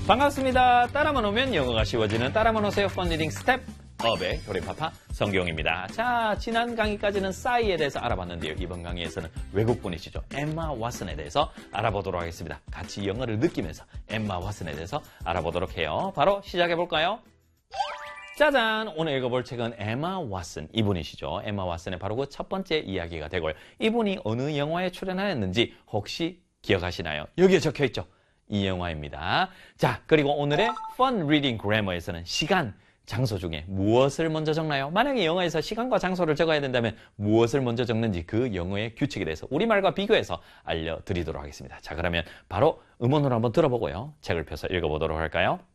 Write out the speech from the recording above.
반갑습니다. 따라만 오면 영어가 쉬워지는 따라만 오세요. 펀리딩 스텝업의 효림파파 성경입니다. 자, 지난 강의까지는 싸이에 대해서 알아봤는데요. 이번 강의에서는 외국분이시죠. 엠마 왓슨에 대해서 알아보도록 하겠습니다. 같이 영어를 느끼면서 엠마 왓슨에 대해서 알아보도록 해요. 바로 시작해볼까요? 짜잔! 오늘 읽어볼 책은 엠마 왓슨 이분이시죠. 엠마 왓슨의 바로 그 첫 번째 이야기가 되고요. 이분이 어느 영화에 출연하였는지 혹시 기억하시나요? 여기에 적혀있죠. 이 영화입니다. 자, 그리고 오늘의 Fun Reading Grammar에서는 시간, 장소 중에 무엇을 먼저 적나요? 만약에 영어에서 시간과 장소를 적어야 된다면 무엇을 먼저 적는지 그 영어의 규칙에 대해서 우리말과 비교해서 알려드리도록 하겠습니다. 자, 그러면 바로 음원으로 한번 들어보고요. 책을 펴서 읽어보도록 할까요?